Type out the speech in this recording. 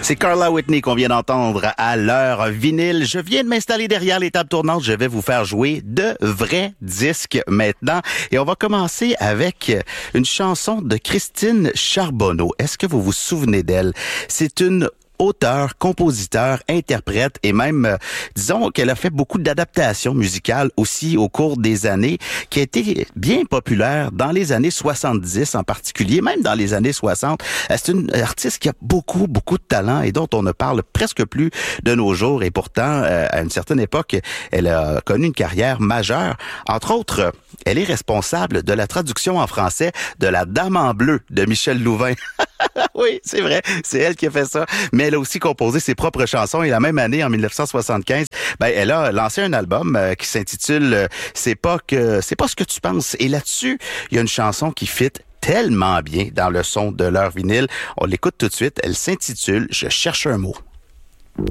C'est Carla Whitney qu'on vient d'entendre à l'heure vinyle. Je viens de m'installer derrière les tables tournantes. Je vais vous faire jouer de vrais disques maintenant. Et on va commencer avec une chanson de Christine Charbonneau. Est-ce que vous vous souvenez d'elle? C'est une auteur, compositeur, interprète et même, disons qu'elle a fait beaucoup d'adaptations musicales aussi au cours des années, qui a été bien populaire dans les années 70 en particulier, même dans les années 60. C'est une artiste qui a beaucoup de talent et dont on ne parle presque plus de nos jours. Et pourtant, à une certaine époque, elle a connu une carrière majeure. Entre autres, elle est responsable de la traduction en français de La Dame en bleu de Michel Louvain. Oui, c'est vrai, c'est elle qui a fait ça. Mais elle a aussi composé ses propres chansons et la même année, en 1975, elle a lancé un album qui s'intitule C'est pas ce que tu penses. Et là-dessus, il y a une chanson qui fit tellement bien dans le son de leur vinyle. On l'écoute tout de suite. Elle s'intitule Je cherche un mot.